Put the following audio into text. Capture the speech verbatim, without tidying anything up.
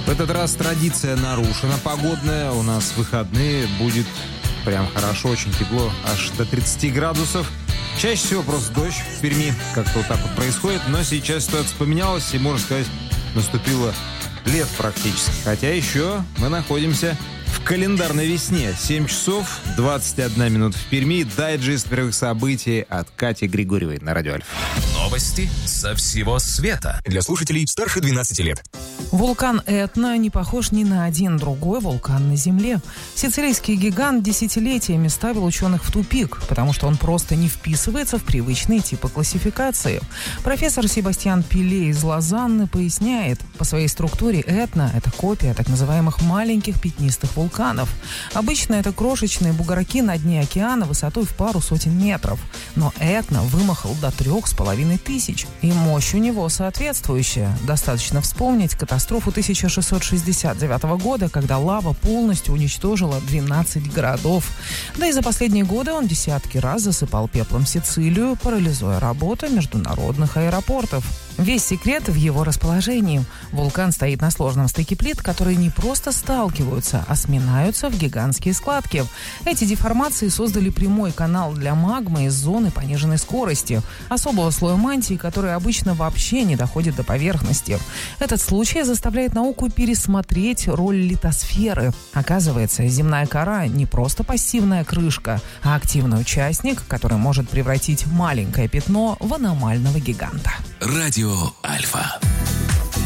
В этот раз традиция нарушена погодная. У нас выходные будет прям хорошо, очень тепло, аж до тридцати градусов. Чаще всего просто дождь в Перми. Как-то вот так вот происходит. Но сейчас ситуация поменялась, и, можно сказать, наступило лето практически. Хотя еще мы находимся в календарной весне. семь часов двадцать одна минута в Перми. Дайджест первых событий от Кати Григорьевой на Радио Альфа. Новости со всего света. Для слушателей старше двенадцати лет. Вулкан Этна не похож ни на один другой вулкан на Земле. Сицилийский гигант десятилетиями ставил ученых в тупик, потому что он просто не вписывается в привычные типы классификации. Профессор Себастьян Пиле из Лозанны поясняет, по своей структуре Этна – это копия так называемых маленьких пятнистых вулканов. Обычно это крошечные бугорки на дне океана высотой в пару сотен метров. Но Этна вымахал до трех с половиной тысяч. И мощь у него соответствующая. Достаточно вспомнить катастрофу тысяча шестьсот шестьдесят девятого года, когда лава полностью уничтожила двенадцать городов. Да и за последние годы он десятки раз засыпал пеплом Сицилию, парализуя работу международных аэропортов. Весь секрет в его расположении. Вулкан стоит на сложном стыке плит, которые не просто сталкиваются, а сминаются в гигантские складки. Эти деформации создали прямой канал для магмы из зоны пониженной скорости, особого слоя мантии, который обычно вообще не доходит до поверхности. Этот случай заставляет науку пересмотреть роль литосферы. Оказывается, земная кора не просто пассивная крышка, а активный участник, который может превратить маленькое пятно в аномального гиганта. Радио Альфа.